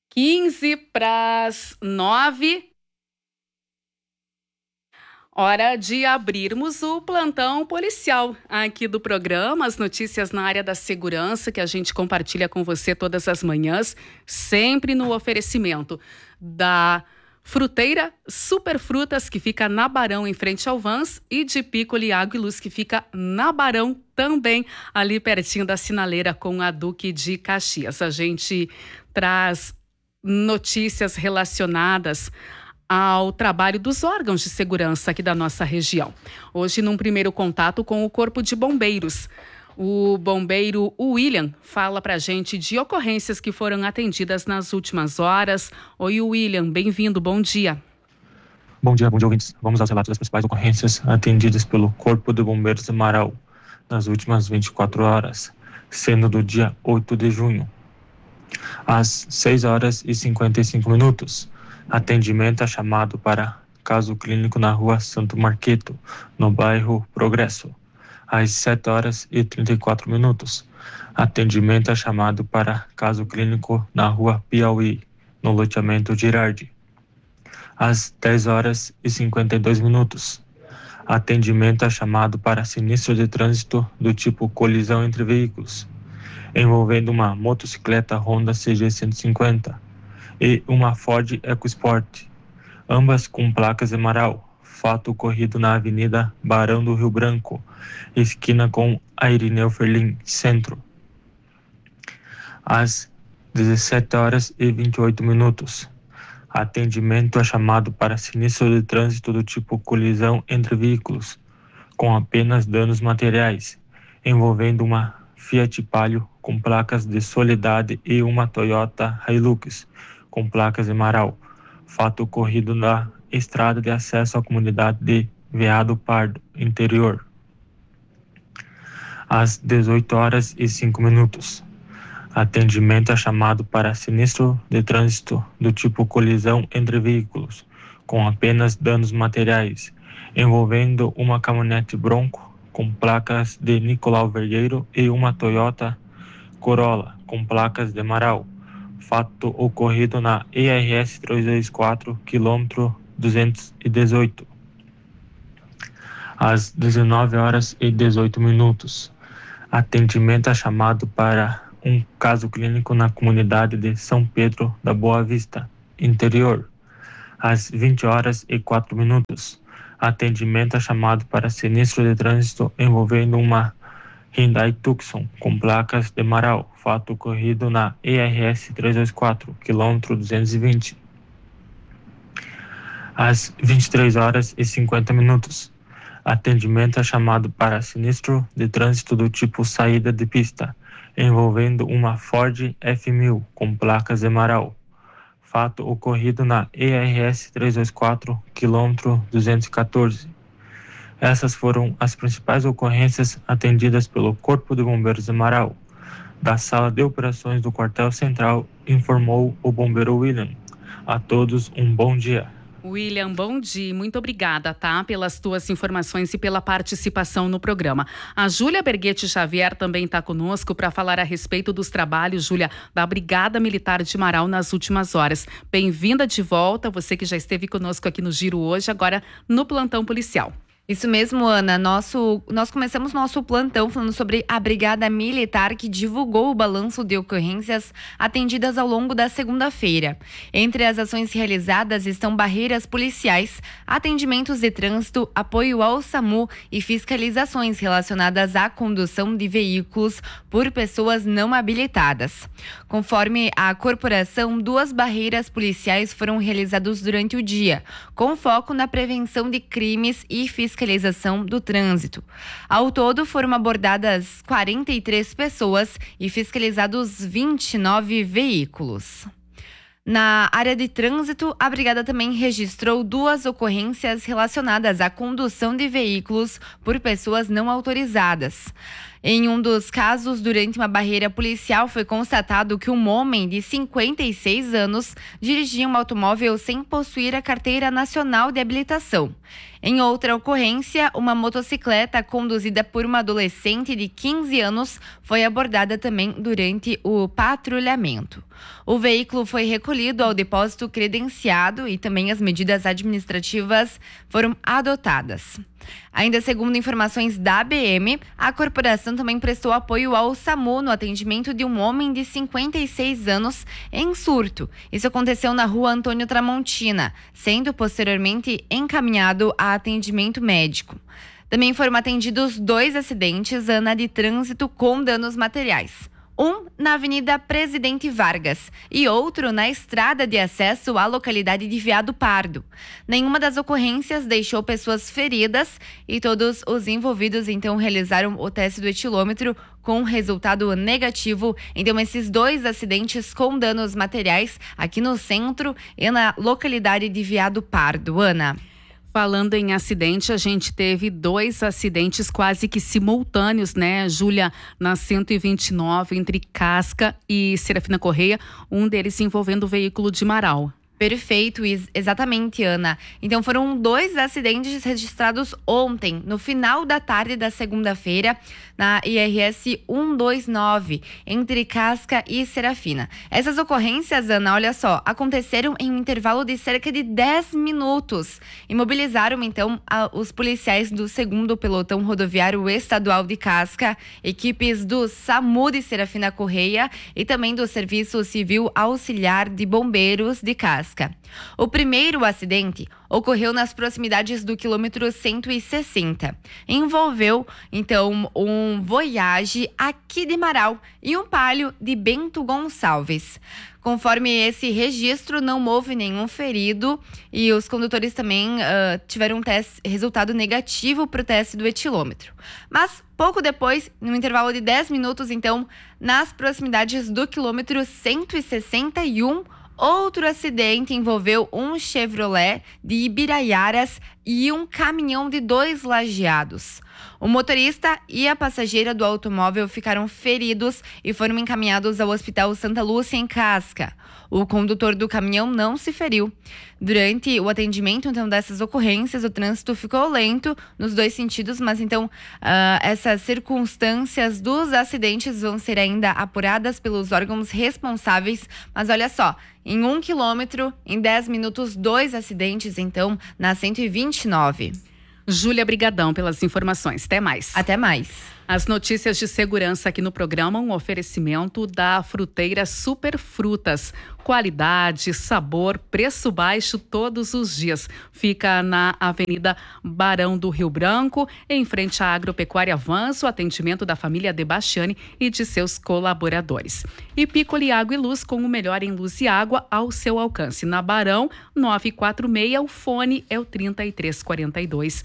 15 para as 9. Hora de abrirmos o plantão policial aqui do programa, as notícias na área da segurança que a gente compartilha com você todas as manhãs, sempre no oferecimento da Fruteira Superfrutas, que fica na Barão, em frente ao Vans, e de Piccoli Água e Luz, que fica na Barão, também ali pertinho da sinaleira com a Duque de Caxias. A gente traz notícias relacionadas ao trabalho dos órgãos de segurança aqui da nossa região. Hoje, num primeiro contato com o Corpo de Bombeiros, o bombeiro William fala pra gente de ocorrências que foram atendidas nas últimas horas. Oi, William, bem-vindo, bom dia. Bom dia, ouvintes. Vamos aos relatos das principais ocorrências atendidas pelo Corpo de Bombeiros de Marau nas últimas 24 horas, sendo do dia 8 de junho. Às 6 horas e 55 minutos, atendimento a chamado para caso clínico na rua Santo Marqueto, no bairro Progresso. Às 7 horas e 34 minutos, atendimento a chamado para caso clínico na rua Piauí, no loteamento Girardi. Às 10 horas e 52 minutos, atendimento a chamado para sinistro de trânsito do tipo colisão entre veículos, envolvendo uma motocicleta Honda CG 150 e uma Ford EcoSport, ambas com placas de Marau. Fato ocorrido na Avenida Barão do Rio Branco, esquina com a Irineu Ferlin, centro. Às 17 horas e 28 minutos, atendimento a chamado para sinistro de trânsito do tipo colisão entre veículos, com apenas danos materiais, envolvendo uma Fiat Palio com placas de Soledade e uma Toyota Hilux com placas de Marau. Fato ocorrido na estrada de acesso à comunidade de Veado Pardo, interior. Às 18 horas e 5 minutos, atendimento a chamado para sinistro de trânsito do tipo colisão entre veículos, com apenas danos materiais, envolvendo uma caminhonete Bronco com placas de Nicolau Vergueiro e uma Toyota Corolla com placas de Marau. Fato ocorrido na ERS 324, quilômetro 218. Às 19 horas e 18 minutos, atendimento a chamado para um caso clínico na comunidade de São Pedro da Boa Vista, interior. Às 20 horas e 4 minutos, atendimento a chamado para sinistro de trânsito envolvendo uma Hyundai Tucson com placas de Marau. Fato ocorrido na ERS 324, quilômetro 220. Às 23 horas e 50 minutos, atendimento a chamado para sinistro de trânsito do tipo saída de pista, envolvendo uma Ford F1000 com placas de Marau. Fato ocorrido na ERS 324, quilômetro 214. Essas foram as principais ocorrências atendidas pelo Corpo de Bombeiros de Marau. Da Sala de Operações do Quartel Central, informou o bombeiro William. A todos um bom dia. William, bom dia. Muito obrigada, tá? Pelas tuas informações e pela participação no programa. A Júlia Berguete Xavier também está conosco para falar a respeito dos trabalhos, Júlia, da Brigada Militar de Marau nas últimas horas. Bem-vinda de volta, você que já esteve conosco aqui no Giro hoje, agora no Plantão Policial. Isso mesmo, Ana. Nós começamos nosso plantão falando sobre a Brigada Militar, que divulgou o balanço de ocorrências atendidas ao longo da segunda-feira. Entre as ações realizadas estão barreiras policiais, atendimentos de trânsito, apoio ao SAMU e fiscalizações relacionadas à condução de veículos por pessoas não habilitadas. Conforme a corporação, 2 barreiras policiais foram realizadas durante o dia, com foco na prevenção de crimes e fiscalização do trânsito. Ao todo, foram abordadas 43 pessoas e fiscalizados 29 veículos. Na área de trânsito, a Brigada também registrou 2 ocorrências relacionadas à condução de veículos por pessoas não autorizadas. Em um dos casos, durante uma barreira policial, foi constatado que um homem de 56 anos dirigia um automóvel sem possuir a carteira nacional de habilitação. Em outra ocorrência, uma motocicleta conduzida por uma adolescente de 15 anos foi abordada também durante o patrulhamento. O veículo foi recolhido ao depósito credenciado e também as medidas administrativas foram adotadas. Ainda segundo informações da BM, a corporação também prestou apoio ao SAMU no atendimento de um homem de 56 anos em surto. Isso aconteceu na rua Antônio Tramontina, sendo posteriormente encaminhado a atendimento médico. Também foram atendidos 2 acidentes de trânsito com danos materiais. Um na Avenida Presidente Vargas e outro na estrada de acesso à localidade de Veado Pardo. Nenhuma das ocorrências deixou pessoas feridas e todos os envolvidos então realizaram o teste do etilômetro com resultado negativo. Então esses 2 acidentes com danos materiais aqui no centro e na localidade de Veado Pardo. Ana. Falando em acidente, a gente teve 2 acidentes quase que simultâneos, né, Júlia? Na 129, entre Casca e Serafina Correia, um deles envolvendo o veículo de Marau. Perfeito, exatamente, Ana. Então foram 2 acidentes registrados ontem, no final da tarde da segunda-feira, na IRS 129, entre Casca e Serafina. Essas ocorrências, Ana, olha só, aconteceram em um intervalo de cerca de 10 minutos. Imobilizaram, então, os policiais do 2º Pelotão Rodoviário Estadual de Casca, equipes do SAMU de Serafina Correia e também do Serviço Civil Auxiliar de Bombeiros de Casca. O primeiro acidente ocorreu nas proximidades do quilômetro 160. Envolveu, então, um Voyage aqui de Marau e um Palio de Bento Gonçalves. Conforme esse registro, não houve nenhum ferido e os condutores também tiveram um resultado negativo para o teste do etilômetro. Mas, pouco depois, no intervalo de 10 minutos, então, nas proximidades do quilômetro 161, outro acidente envolveu um Chevrolet de Ibiraiaras e um caminhão de 2 lajeados. O motorista e a passageira do automóvel ficaram feridos e foram encaminhados ao Hospital Santa Lúcia, em Casca. O condutor do caminhão não se feriu. Durante o atendimento, então, dessas ocorrências, o trânsito ficou lento nos 2 sentidos, mas, então, essas circunstâncias dos acidentes vão ser ainda apuradas pelos órgãos responsáveis. Mas olha só, em 1 quilômetro, em 10 minutos, 2 acidentes, então, na 129. Júlia, brigadão pelas informações. Até mais. Até mais. As notícias de segurança aqui no programa, um oferecimento da fruteira Super Frutas. Qualidade, sabor, preço baixo todos os dias. Fica na Avenida Barão do Rio Branco, em frente à Agropecuária Avanço, atendimento da família Debastiani e de seus colaboradores. E Piccoli Água e Luz, com o melhor em luz e água ao seu alcance. Na Barão 946, o fone é o 3342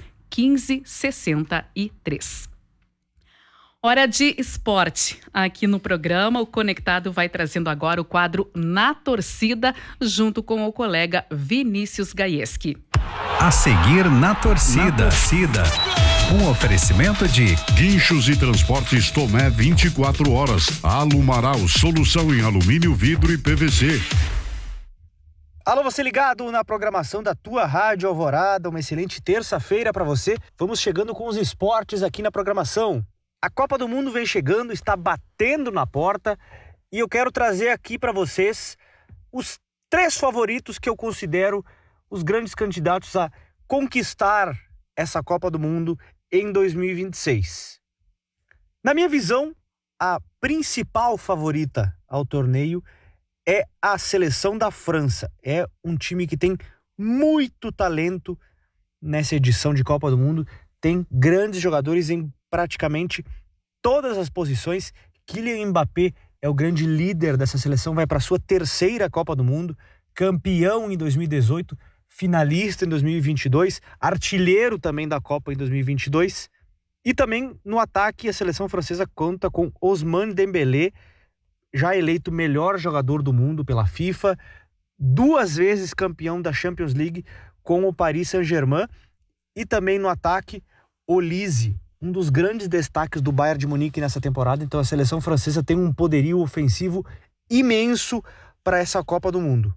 1563. Hora de esporte. Aqui no programa, o Conectado vai trazendo agora o quadro Na Torcida, junto com o colega Vinícius Gaieski. A seguir, Na Torcida. Um oferecimento de Guinchos e Transportes Tomé 24 horas. Alumarau, solução em alumínio, vidro e PVC. Alô, você ligado na programação da tua Rádio Alvorada. Uma excelente terça-feira para você. Vamos chegando com os esportes aqui na programação. A Copa do Mundo vem chegando, está batendo na porta e eu quero trazer aqui para vocês os 3 favoritos que eu considero os grandes candidatos a conquistar essa Copa do Mundo em 2026. Na minha visão, a principal favorita ao torneio é a seleção da França. É um time que tem muito talento nessa edição de Copa do Mundo, tem grandes jogadores em praticamente todas as posições. Kylian Mbappé é o grande líder dessa seleção, vai para a sua 3ª Copa do Mundo, campeão em 2018, finalista em 2022, artilheiro também da Copa em 2022. E também no ataque a seleção francesa conta com Ousmane Dembélé, já eleito melhor jogador do mundo pela FIFA, 2 vezes campeão da Champions League com o Paris Saint-Germain. E também no ataque, Olise, um dos grandes destaques do Bayern de Munique nessa temporada. Então a seleção francesa tem um poderio ofensivo imenso para essa Copa do Mundo.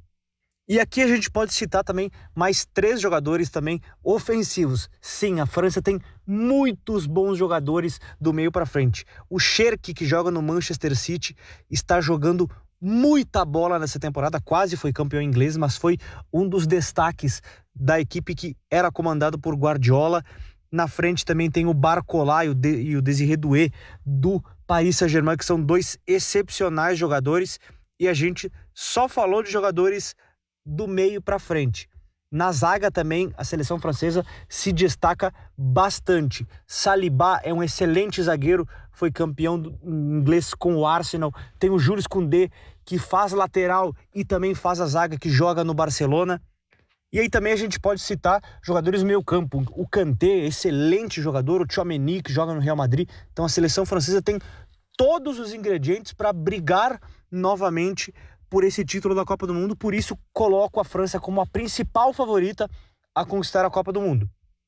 E aqui a gente pode citar também mais 3 jogadores também ofensivos. Sim, a França tem muitos bons jogadores do meio para frente. O Cherki, que joga no Manchester City, está jogando muita bola nessa temporada, quase foi campeão inglês, mas foi um dos destaques da equipe que era comandado por Guardiola. Na frente também tem o Barcola e o Désiré Doué do Paris Saint-Germain, que são 2 excepcionais jogadores, e a gente só falou de jogadores do meio para frente. Na zaga também a seleção francesa se destaca bastante. Saliba é um excelente zagueiro, foi campeão inglês com o Arsenal. Tem o Jules Koundé, que faz lateral e também faz a zaga, que joga no Barcelona. E aí também a gente pode citar jogadores do meio campo. O Kanté, excelente jogador. O Tchouaméni, que joga no Real Madrid. Então a seleção francesa tem todos os ingredientes para brigar novamente por esse título da Copa do Mundo. Por isso coloco a França como a principal favorita a conquistar a Copa do Mundo.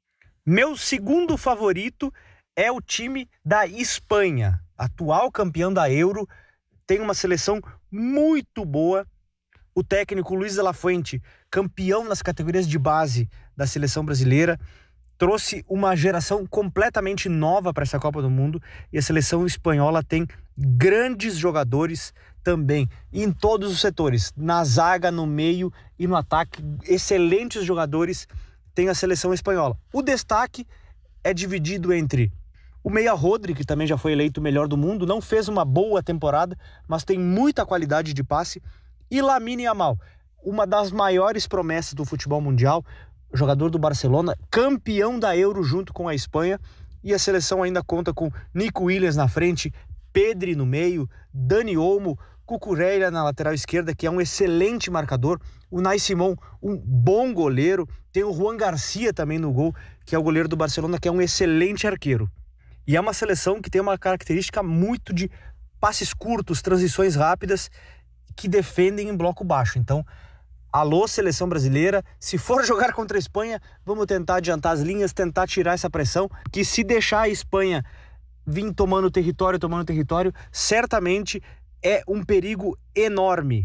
Meu segundo favorito é o time da Espanha, atual campeão da Euro. Tem uma seleção muito boa. O técnico Luis de la Fuente, campeão nas categorias de base da seleção brasileira, trouxe uma geração completamente nova para essa Copa do Mundo, e a seleção espanhola tem grandes jogadores também em todos os setores, na zaga, no meio e no ataque. Excelentes jogadores tem a seleção espanhola. O destaque é dividido entre o meia Rodri, que também já foi eleito o melhor do mundo, não fez uma boa temporada, mas tem muita qualidade de passe, e Lamine Yamal, uma das maiores promessas do futebol mundial, jogador do Barcelona, campeão da Euro junto com a Espanha, e a seleção ainda conta com Nico Williams na frente, Pedri no meio, Dani Olmo, Cucurella na lateral esquerda, que é um excelente marcador, o Nai Simon, um bom goleiro, tem o Juan Garcia também no gol, que é o goleiro do Barcelona, que é um excelente arqueiro. E é uma seleção que tem uma característica muito de passes curtos, transições rápidas, que defendem em bloco baixo. Então, alô, seleção brasileira, se for jogar contra a Espanha, vamos tentar adiantar as linhas, tentar tirar essa pressão, que se deixar a Espanha vir tomando território, certamente é um perigo enorme.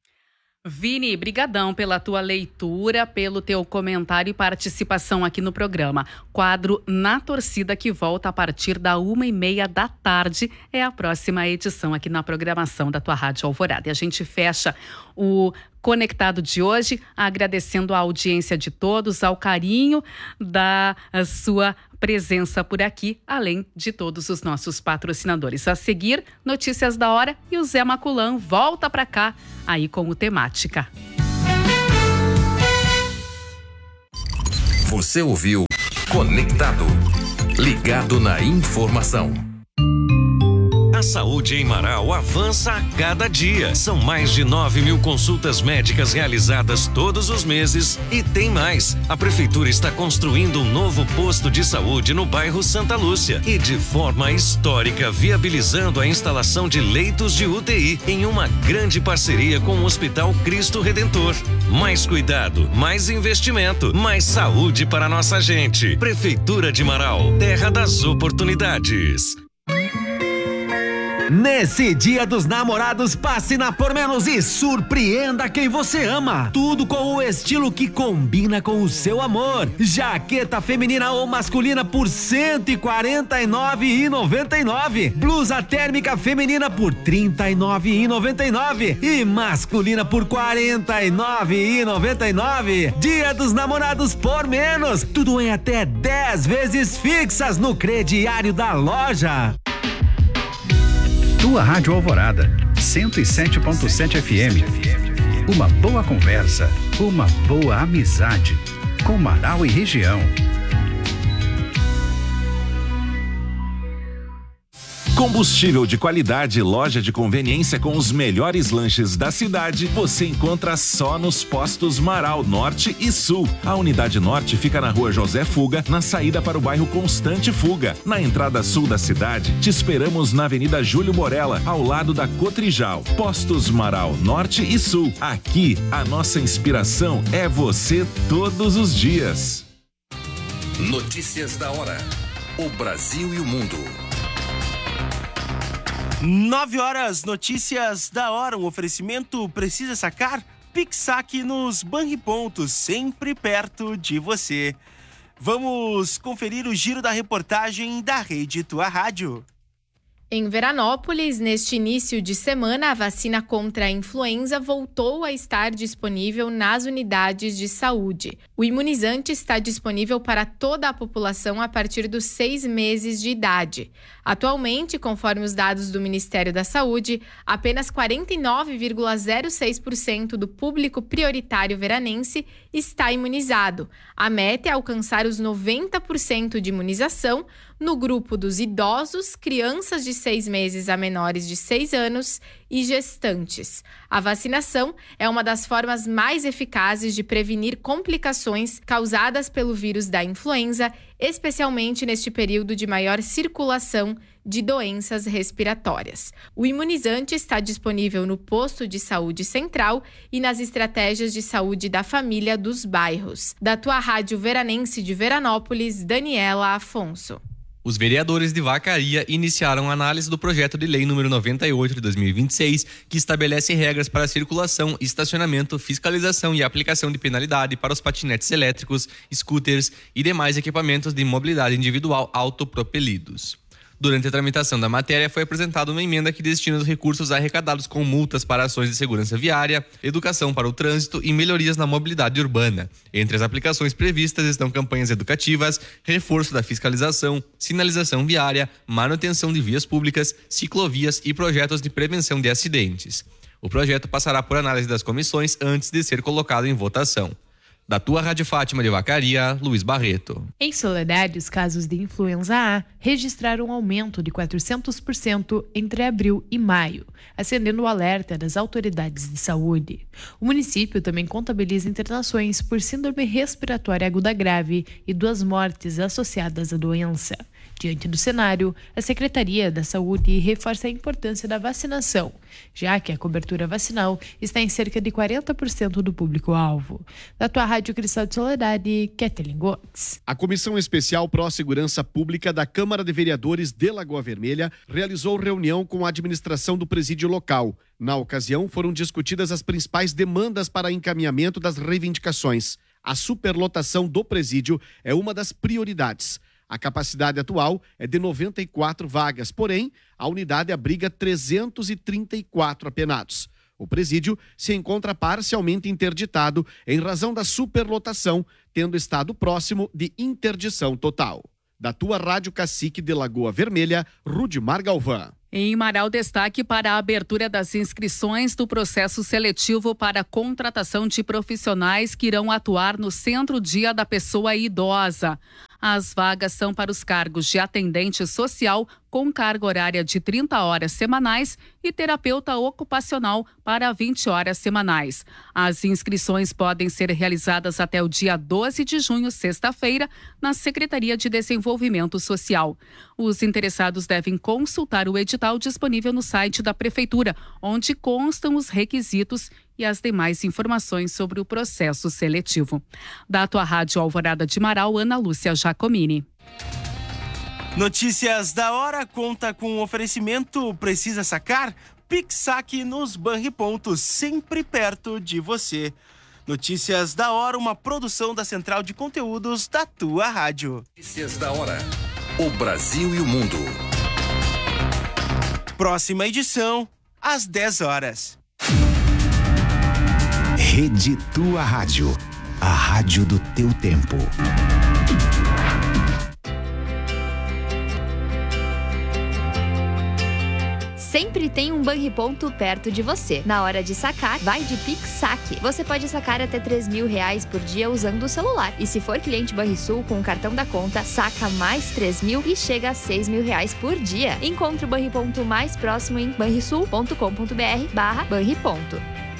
Vini, brigadão pela tua leitura, pelo teu comentário e participação aqui no programa. Quadro Na Torcida, que volta a partir da 1h30 da tarde, é a próxima edição aqui na programação da tua Rádio Alvorada. E a gente fecha o Conectado de hoje, agradecendo a audiência de todos, ao carinho da sua presença por aqui, além de todos os nossos patrocinadores. A seguir, Notícias da Hora, e o Zé Maculan volta para cá, aí com o Temática. Você ouviu Conectado, ligado na informação. A saúde em Marau avança a cada dia. São mais de 9.000 consultas médicas realizadas todos os meses e tem mais. A Prefeitura está construindo um novo posto de saúde no bairro Santa Lúcia e de forma histórica viabilizando a instalação de leitos de UTI em uma grande parceria com o Hospital Cristo Redentor. Mais cuidado, mais investimento, mais saúde para nossa gente. Prefeitura de Marau, terra das oportunidades. Nesse Dia dos Namorados, passe na Por Menos e surpreenda quem você ama. Tudo com o estilo que combina com o seu amor. Jaqueta feminina ou masculina por R$ 149,99. Blusa térmica feminina por R$ 39,99 e masculina por R$ 49,99. Dia dos Namorados Por Menos. Tudo em até 10 vezes fixas no crediário da loja. Tua Rádio Alvorada, 107.7 FM. Uma boa conversa, uma boa amizade. Com Marau e região. Combustível de qualidade, loja de conveniência com os melhores lanches da cidade, você encontra só nos postos Marau Norte e Sul. A unidade norte fica na rua José Fuga, na saída para o bairro Constante Fuga. Na entrada sul da cidade, te esperamos na Avenida Júlio Borella, ao lado da Cotrijal. Postos Marau Norte e Sul. Aqui, a nossa inspiração é você todos os dias. Notícias da hora. O Brasil e o mundo. 9h, notícias da hora. Um oferecimento precisa sacar? Pix Saque nos Banripontos, sempre perto de você. Vamos conferir o giro da reportagem da Rede Tua Rádio. Em Veranópolis, neste início de semana, a vacina contra a influenza voltou a estar disponível nas unidades de saúde. O imunizante está disponível para toda a população a partir dos 6 meses de idade. Atualmente, conforme os dados do Ministério da Saúde, apenas 49,06% do público prioritário veranense está imunizado. A meta é alcançar os 90% de imunização no grupo dos idosos, crianças de 6 meses a menores de 6 anos e gestantes. A vacinação é uma das formas mais eficazes de prevenir complicações causadas pelo vírus da influenza, especialmente neste período de maior circulação de doenças respiratórias. O imunizante está disponível no posto de saúde central e nas estratégias de saúde da família dos bairros. Da Tua Rádio Veranense de Veranópolis, Daniela Afonso. Os vereadores de Vacaria iniciaram a análise do projeto de lei número 98 de 2026, que estabelece regras para circulação, estacionamento, fiscalização e aplicação de penalidade para os patinetes elétricos, scooters e demais equipamentos de mobilidade individual autopropelidos. Durante a tramitação da matéria, foi apresentada uma emenda que destina os recursos arrecadados com multas para ações de segurança viária, educação para o trânsito e melhorias na mobilidade urbana. Entre as aplicações previstas estão campanhas educativas, reforço da fiscalização, sinalização viária, manutenção de vias públicas, ciclovias e projetos de prevenção de acidentes. O projeto passará por análise das comissões antes de ser colocado em votação. Da Tua Rádio Fátima de Vacaria, Luiz Barreto. Em Soledade, os casos de influenza A registraram um aumento de 400% entre abril e maio, acendendo o alerta das autoridades de saúde. O município também contabiliza internações por síndrome respiratória aguda grave e 2 mortes associadas à doença. Diante do cenário, a Secretaria da Saúde reforça a importância da vacinação, já que a cobertura vacinal está em cerca de 40% do público-alvo. Da Tua Rádio Cristal de Soledade, Kathleen Gomes. A Comissão Especial Pró-Segurança Pública da Câmara de Vereadores de Lagoa Vermelha realizou reunião com a administração do presídio local. Na ocasião, foram discutidas as principais demandas para encaminhamento das reivindicações. A superlotação do presídio é uma das prioridades. A capacidade atual é de 94 vagas, porém, a unidade abriga 334 apenados. O presídio se encontra parcialmente interditado em razão da superlotação, tendo estado próximo de interdição total. Da Tua Rádio Cacique de Lagoa Vermelha, Rudimar Galvão. Em Marau, destaque para a abertura das inscrições do processo seletivo para a contratação de profissionais que irão atuar no Centro Dia da Pessoa Idosa. As vagas são para os cargos de atendente social com carga horária de 30 horas semanais e terapeuta ocupacional para 20 horas semanais. As inscrições podem ser realizadas até o dia 12 de junho, sexta-feira, na Secretaria de Desenvolvimento Social. Os interessados devem consultar o edital disponível no site da Prefeitura, onde constam os requisitos e as demais informações sobre o processo seletivo. Da Tua Rádio Alvorada de Marau, Ana Lúcia Giacomini. Notícias da hora conta com um oferecimento precisa sacar? Pix Saque nos Banripontos, sempre perto de você. Notícias da hora, uma produção da Central de Conteúdos da Tua Rádio. Notícias da hora. O Brasil e o mundo. Próxima edição, às 10 horas. Rede Tua Rádio. A rádio do teu tempo. Sempre tem um Banriponto perto de você. Na hora de sacar, vai de Pix Saque. Você pode sacar até R$3.000 por dia usando o celular. E se for cliente Banrisul com o cartão da conta, saca mais R$3.000 e chega a R$6.000 por dia. Encontre o Banriponto mais próximo em banrisul.com.br/Banriponto.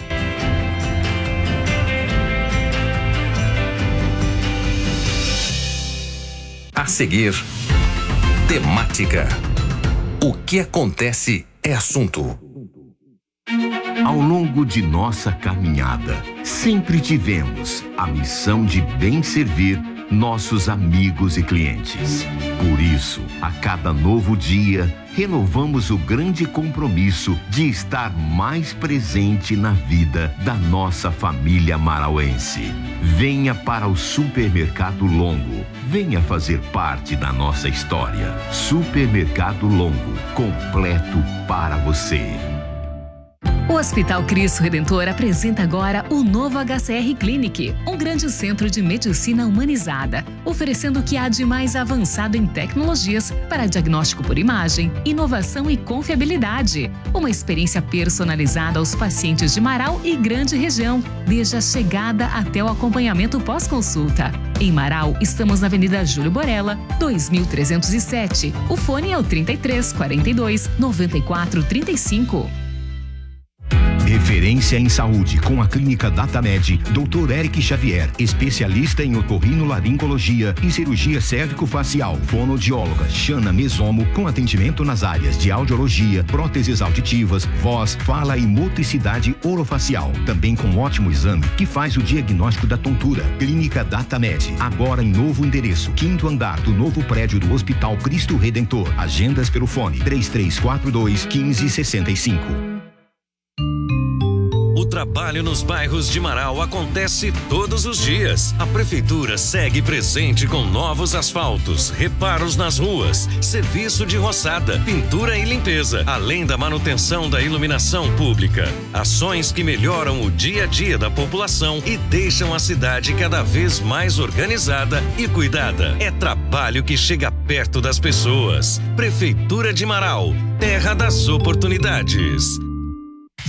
A seguir, temática. O que acontece é assunto. Ao longo de nossa caminhada, sempre tivemos a missão de bem servir nossos amigos e clientes. Por isso, a cada novo dia, renovamos o grande compromisso de estar mais presente na vida da nossa família marauense. Venha para o Supermercado Longo. Venha fazer parte da nossa história. Supermercado Longo, completo para você. O Hospital Cristo Redentor apresenta agora o novo HCR Clinic, um grande centro de medicina humanizada, oferecendo o que há de mais avançado em tecnologias para diagnóstico por imagem, inovação e confiabilidade. Uma experiência personalizada aos pacientes de Marau e grande região, desde a chegada até o acompanhamento pós-consulta. Em Marau, estamos na Avenida Júlio Borella, 2307. O fone é o 33 42 94 35. Referência em saúde com a Clínica Datamed, Dr. Eric Xavier, especialista em otorrinolaringologia e cirurgia cérvico-facial, fonoaudióloga Xana Mesomo, com atendimento nas áreas de audiologia, próteses auditivas, voz, fala e motricidade orofacial. Também com ótimo exame que faz o diagnóstico da tontura. Clínica Datamed, agora em novo endereço, 5º andar do novo prédio do Hospital Cristo Redentor. Agendas pelo fone 3342 1565. O trabalho nos bairros de Marau acontece todos os dias. A prefeitura segue presente com novos asfaltos, reparos nas ruas, serviço de roçada, pintura e limpeza, além da manutenção da iluminação pública. Ações que melhoram o dia a dia da população e deixam a cidade cada vez mais organizada e cuidada. É trabalho que chega perto das pessoas. Prefeitura de Marau, terra das oportunidades.